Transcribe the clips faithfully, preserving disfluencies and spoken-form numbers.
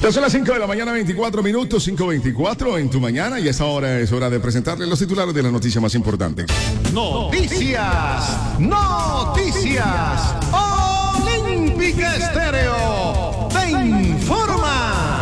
Ya son las cinco de la mañana, veinticuatro minutos, cinco veinticuatro en tu mañana, y a esta hora es hora de presentarles los titulares de la noticia más importante. Noticias, noticias, Olímpica Estéreo te informa.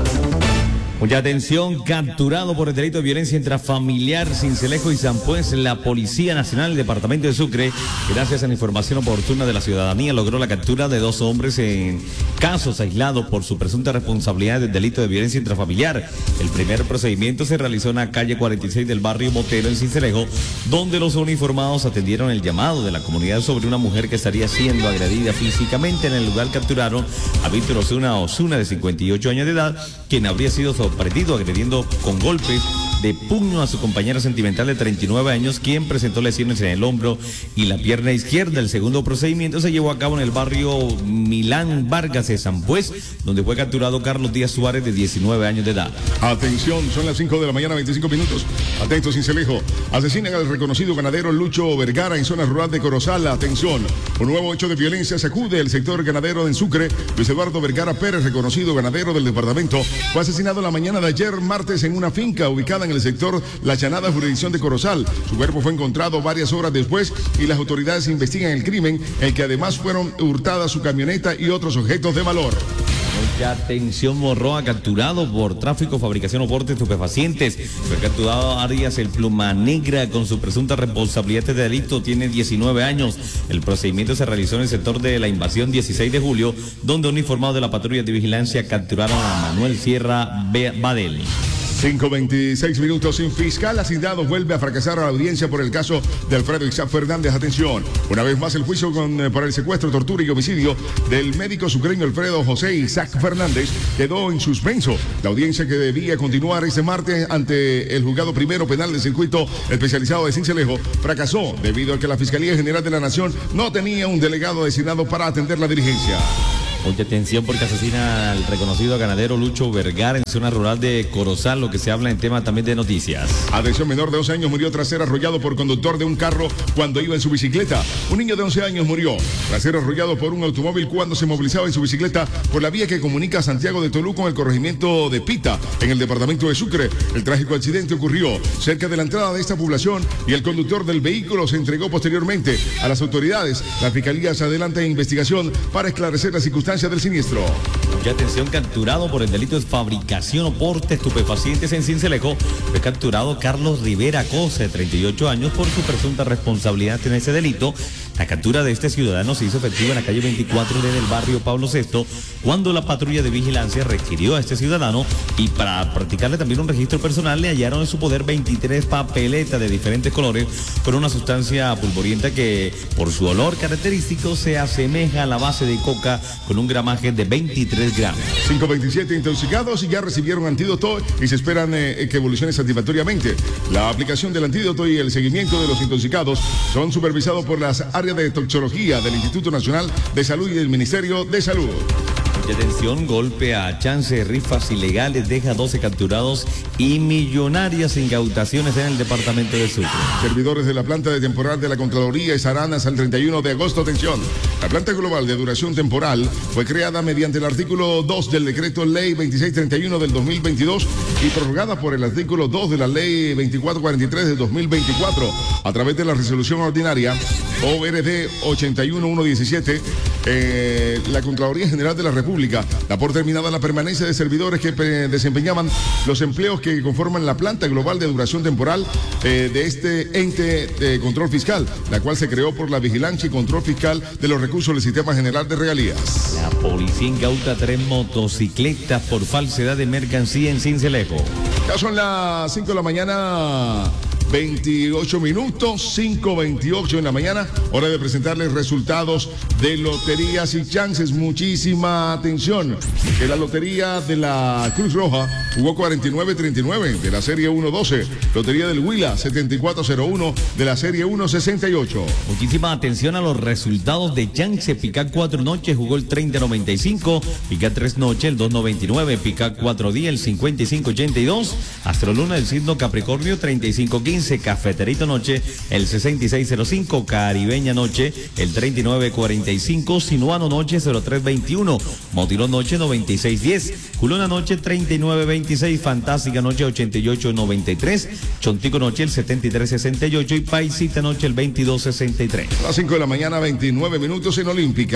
Mucha atención, capturado por el delito de violencia intrafamiliar, Sincelejo y Sampués, la Policía Nacional del Departamento de Sucre, gracias a la información oportuna de la ciudadanía, logró la captura de dos hombres en casos aislados por su presunta responsabilidad del delito de violencia intrafamiliar. El primer procedimiento se realizó en la calle cuarenta y seis del barrio Botero, en Sincelejo, donde los uniformados atendieron el llamado de la comunidad sobre una mujer que estaría siendo agredida físicamente. En el lugar capturaron a Víctor Osuna Osuna, de cincuenta y ocho años de edad, quien habría sido sorprendido agrediendo con golpes de puño a su compañera sentimental de treinta y nueve años, quien presentó lesiones en el hombro y la pierna izquierda. El segundo procedimiento se llevó a cabo en el barrio Milán Vargas de Sampués, donde fue capturado Carlos Díaz Suárez, de diecinueve años de edad. Atención, son las cinco de la mañana, veinticinco minutos. Atentos, Sincelejo. Asesinan al reconocido ganadero Lucho Vergara en zona rural de Corozal. Atención, un nuevo hecho de violencia sacude el sector ganadero en Sucre. Luis Eduardo Vergara Pérez, reconocido ganadero del departamento, fue asesinado la mañana de ayer martes en una finca ubicada en el sector La Llanada, jurisdicción de Corozal. Su cuerpo fue encontrado varias horas después y las autoridades investigan el crimen, en el que además fueron hurtadas su camioneta y otros objetos de valor. Mucha atención, Morroa, capturado por tráfico, fabricación o porte de estupefacientes. Fue capturado Arias el Pluma Negra con su presunta responsabilidad de delito. Tiene diecinueve años. El procedimiento se realizó en el sector de la Invasión dieciséis de julio, donde uniformados de la patrulla de vigilancia capturaron a Manuel Sierra Badel. cinco veintiséis minutos. Sin fiscal asignado vuelve a fracasar a la audiencia por el caso de Alfredo Isaac Fernández. Atención, una vez más el juicio con, eh, por el secuestro, tortura y homicidio del médico sucreño Alfredo José Isaac Fernández quedó en suspenso. La audiencia, que debía continuar este martes ante el juzgado primero penal del circuito especializado de Sincelejo, fracasó debido a que la Fiscalía General de la Nación no tenía un delegado designado para atender la diligencia. Mucha atención, porque asesina al reconocido ganadero Lucho Vergara en zona rural de Corozal, lo que se habla en tema también de noticias. Atención, menor de once años murió tras ser arrollado por conductor de un carro cuando iba en su bicicleta. Un niño de once años murió tras ser arrollado por un automóvil cuando se movilizaba en su bicicleta por la vía que comunica a Santiago de Tolú con el corregimiento de Pita, en el departamento de Sucre. El trágico accidente ocurrió cerca de la entrada de esta población y el conductor del vehículo se entregó posteriormente a las autoridades. La Fiscalía se adelanta en investigación para esclarecer las circunstancias del siniestro. Mucha atención, capturado por el delito de fabricación o porte de estupefacientes en Sincelejo, fue capturado Carlos Rivera Cosa, de treinta y ocho años, por su presunta responsabilidad en ese delito. La captura de este ciudadano se hizo efectiva en la calle veinticuatro D del barrio Pablo sexto, cuando la patrulla de vigilancia requirió a este ciudadano, y para practicarle también un registro personal le hallaron en su poder veintitrés papeletas de diferentes colores con una sustancia pulvorienta que, por su olor característico, se asemeja a la base de coca, con un gramaje de veintitrés gramos. cinco veintisiete intoxicados y ya recibieron antídoto y se esperan eh, que evolucione satisfactoriamente. La aplicación del antídoto y el seguimiento de los intoxicados son supervisados por las áreas de toxicología del Instituto Nacional de Salud y del Ministerio de Salud. Mucha atención, golpe a chance, rifas ilegales deja doce capturados y millonarias incautaciones en el departamento de Sucre. Servidores de la planta de temporal de la Contraloría estarán hasta el treinta y uno de agosto. Atención, la planta global de duración temporal fue creada mediante el artículo dos del decreto ley veintiséis treinta y uno del dos mil veintidós y prorrogada por el artículo dos de la ley veinticuatro cuarenta y tres del dos mil veinticuatro a través de la resolución ordinaria O R D ochenta y uno mil ciento diecisiete. Eh, la Contraloría General de la República da por terminada la permanencia de servidores que eh, desempeñaban los empleos que conforman la planta global de duración temporal eh, de este ente de control fiscal, la cual se creó por la vigilancia y control fiscal de los recursos del Sistema General de Regalías. La policía incauta tres motocicletas por falsedad de mercancía en Sincelejo. Ya son las cinco de la mañana, veintiocho minutos, cinco veintiocho en la mañana, hora de presentarles resultados de loterías y chances. Muchísima atención, que la lotería de la Cruz Roja jugó cuarenta y nueve treinta y nueve de la serie uno doce, lotería del Huila setenta y cuatro cero uno de la serie uno sesenta y ocho. Muchísima atención a los resultados de chance. Pica cuatro noches jugó el treinta noventa y cinco, Pica tres noches el dos noventa y nueve, Pica cuatro días el cincuenta y cinco ochenta y dos, Astroluna del signo Capricornio treinta y cinco quince, quince, Cafeterito Noche, el sesenta y seis cero cinco, Caribeña Noche, el treinta y nueve cuarenta y cinco, Sinuano Noche, cero tres veintiuno, Motilón Noche, noventa y seis diez, Culona Noche, treinta y nueve veintiséis, Fantástica Noche, ochenta y ocho noventa y tres, Chontico Noche, el setenta y tres sesenta y ocho y Paisita Noche, el veintidós sesenta y tres. A las cinco de la mañana, veintinueve minutos en Olímpica.